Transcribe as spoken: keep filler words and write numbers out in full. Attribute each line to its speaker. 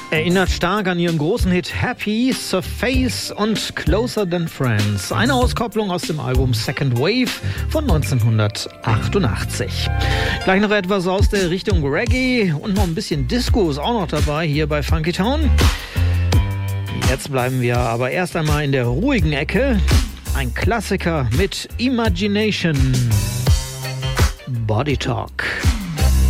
Speaker 1: Erinnert stark an ihren großen Hit Happy, Surface und Closer Than Friends. Eine Auskopplung aus dem Album Second Wave von neunzehnhundertachtundachtzig. Gleich noch etwas aus der Richtung Reggae und noch ein bisschen Disco ist auch noch dabei hier bei Funky Town. Jetzt bleiben wir aber erst einmal in der ruhigen Ecke. Ein Klassiker mit Imagination. Body Talk.